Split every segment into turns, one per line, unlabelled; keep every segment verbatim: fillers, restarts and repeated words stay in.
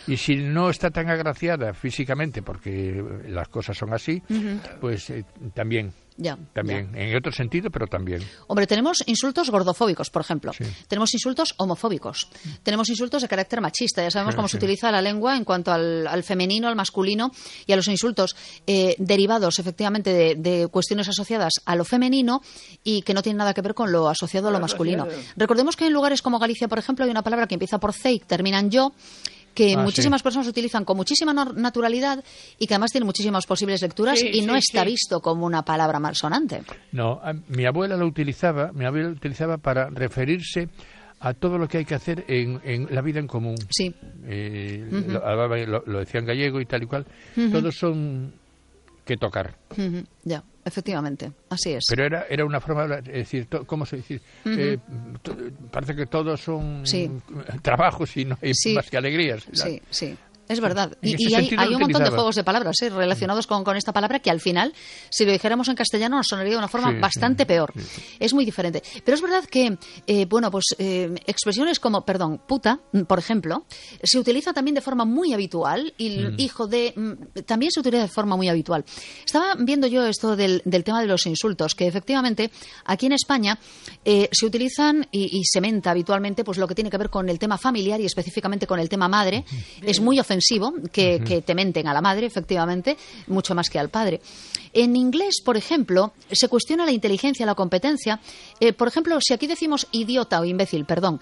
Y si no está tan agraciada físicamente, porque las cosas son así, uh-huh. pues eh, también.
Ya,
también,
ya.
en otro sentido, pero también.
Hombre, tenemos insultos gordofóbicos, por ejemplo.
Sí.
Tenemos insultos homofóbicos. Mm. Tenemos insultos de carácter machista. Ya sabemos
sí,
cómo
sí.
se utiliza la lengua en cuanto al, al femenino, al masculino y a los insultos eh, derivados, efectivamente, de, de cuestiones asociadas a lo femenino y que no tienen nada que ver con lo asociado a lo masculino. Recordemos que en lugares como Galicia, por ejemplo, hay una palabra que empieza por ce y termina en yo, que ah, muchísimas sí. personas utilizan con muchísima naturalidad y que además tiene muchísimas posibles lecturas sí, y no sí, está sí. visto como una palabra malsonante.
No, a, mi abuela lo utilizaba, mi abuela lo utilizaba para referirse a todo lo que hay que hacer en, en la vida en común.
Sí.
Eh, uh-huh. lo, lo, lo decía en gallego y tal y cual. Uh-huh. Todos son que tocar.
Uh-huh. Ya. Efectivamente, así es.
Pero era era una forma de decir, ¿cómo se dice? Uh-huh. Eh, to, parece que todos son sí. trabajos y no hay sí. más que alegrías.
Sí, sí. Es verdad. Y, y hay, hay un montón de juegos de palabras ¿eh? relacionados con, con esta palabra que al final, si lo dijéramos en castellano, nos sonaría de una forma sí, bastante sí, peor. Sí, sí. Es muy diferente. Pero es verdad que, eh, bueno, pues eh, expresiones como, perdón, puta, por ejemplo, se utiliza también de forma muy habitual y mm. hijo de, mm, también se utiliza de forma muy habitual. Estaba viendo yo esto del, del tema de los insultos, que efectivamente aquí en España eh, se utilizan y, y se menta habitualmente pues lo que tiene que ver con el tema familiar y específicamente con el tema madre. Mm. Es muy ofensivo que, uh-huh. que te menten a la madre, efectivamente, mucho más que al padre. En inglés, por ejemplo, se cuestiona la inteligencia, la competencia. Eh, por ejemplo, si aquí decimos idiota o imbécil, perdón,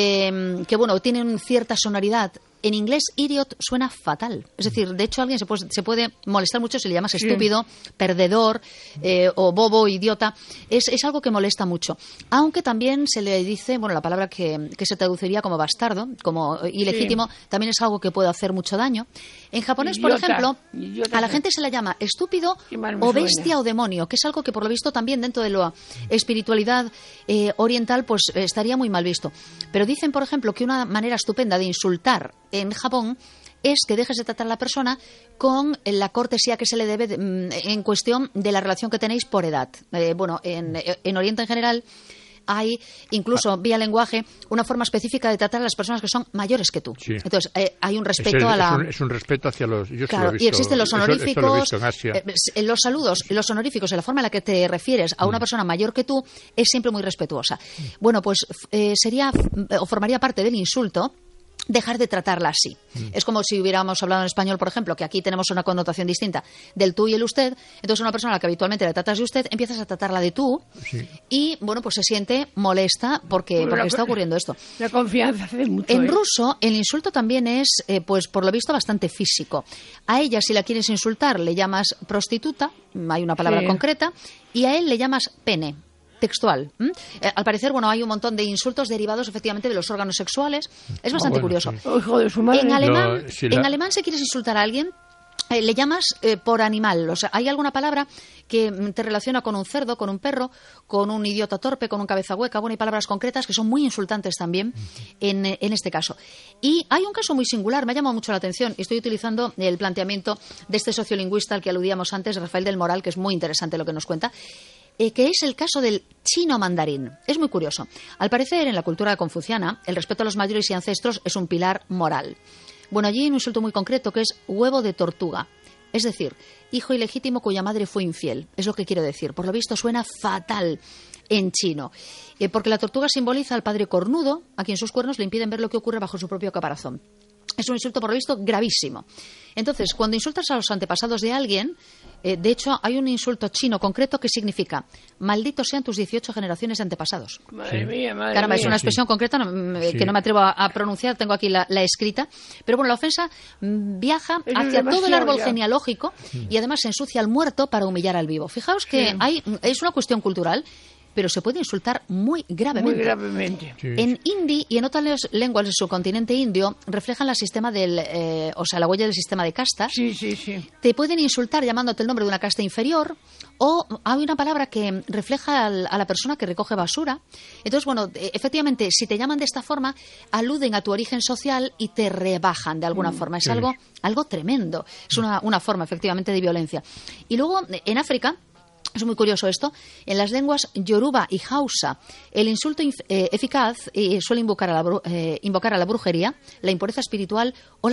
eh, que bueno, tienen cierta sonoridad. En inglés, idiot suena fatal. Es decir, de hecho, alguien se puede, se puede molestar mucho si le llamas sí. estúpido, perdedor eh, o bobo, idiota. Es, es algo que molesta mucho. Aunque también se le dice, bueno, la palabra que, que se traduciría como bastardo, como ilegítimo, sí. también es algo que puede hacer mucho daño. En japonés, idiota. por ejemplo, idiota. a la gente se le llama estúpido o bestia suena. o demonio, que es algo que por lo visto también dentro de la espiritualidad eh, oriental pues eh, estaría muy mal visto. Pero dicen, por ejemplo, que una manera estupenda de insultar en Japón es que dejes de tratar a la persona con la cortesía que se le debe de, en cuestión de la relación que tenéis por edad. Eh, bueno, en, en Oriente en general hay, incluso vía lenguaje, una forma específica de tratar a las personas que son mayores que tú. Sí. Entonces, eh, hay un respeto
es,
a la...
Es un, es un respeto hacia los... Yo
claro,
lo he visto,
y existen los honoríficos,
esto, esto lo he visto en Asia.
Eh, los saludos, los honoríficos, en la forma en la que te refieres a una mm. persona mayor que tú, es siempre muy respetuosa. Mm. Bueno, pues eh, sería o formaría parte del insulto dejar de tratarla así. Mm. Es como si hubiéramos hablado en español, por ejemplo, que aquí tenemos una connotación distinta del tú y el usted. Entonces, una persona a la que habitualmente le tratas de usted, empiezas a tratarla de tú sí. y, bueno, pues se siente molesta porque, porque la, está ocurriendo esto.
La confianza hace mucho.
En
¿eh?
ruso, el insulto también es, eh, pues por lo visto, bastante físico. A ella, si la quieres insultar, le llamas prostituta, hay una palabra sí. concreta, y a él le llamas pene. Textual. ¿Mm? Eh, al parecer, bueno, hay un montón de insultos derivados efectivamente de los órganos sexuales. Es bastante
oh, bueno,
curioso.
Sí.
Oh, hijo de su madre.
En alemán,
no, si la...
en alemán, si quieres insultar a alguien, eh, le llamas eh, por animal. O sea, hay alguna palabra que te relaciona con un cerdo, con un perro, con un idiota torpe, con un cabeza hueca. Bueno, hay palabras concretas que son muy insultantes también en, en este caso. Y hay un caso muy singular, me ha llamado mucho la atención. Estoy utilizando el planteamiento de este sociolingüista al que aludíamos antes, Rafael del Moral, que es muy interesante lo que nos cuenta. Eh, que es el caso del chino mandarín. Es muy curioso. Al parecer, en la cultura confuciana, el respeto a los mayores y ancestros es un pilar moral. Bueno, allí hay un insulto muy concreto que es huevo de tortuga. Es decir, hijo ilegítimo cuya madre fue infiel. Es lo que quiere decir. Por lo visto suena fatal en chino. Eh, porque la tortuga simboliza al padre cornudo, a quien sus cuernos le impiden ver lo que ocurre bajo su propio caparazón. Es un insulto, por lo visto, gravísimo. Entonces, cuando insultas a los antepasados de alguien, eh, de hecho, hay un insulto chino concreto que significa malditos sean tus dieciocho generaciones de antepasados.
Madre sí. mía, madre
Caramba,
mía.
es una expresión sí. concreta no, sí. que no me atrevo a, a pronunciar, tengo aquí la, la escrita. Pero bueno, la ofensa viaja es hacia todo el árbol ya. genealógico y además se ensucia al muerto para humillar al vivo. Fijaos que sí. hay, es una cuestión cultural, pero se puede insultar muy gravemente.
Muy gravemente.
Sí. En hindi y en otras lenguas del subcontinente indio reflejan la sistema del, eh, o sea, la huella del sistema de castas.
Sí, sí, sí.
Te pueden insultar llamándote el nombre de una casta inferior, o hay una palabra que refleja al, a la persona que recoge basura. Entonces, bueno, efectivamente, si te llaman de esta forma, aluden a tu origen social y te rebajan de alguna mm, forma. Es sí. algo, algo tremendo. Es una, una forma, efectivamente, de violencia. Y luego, en África, es muy curioso esto. En las lenguas yoruba y hausa, el insulto inf- eh, eficaz eh, suele invocar a, la bru- eh, invocar a la brujería, la impureza espiritual o la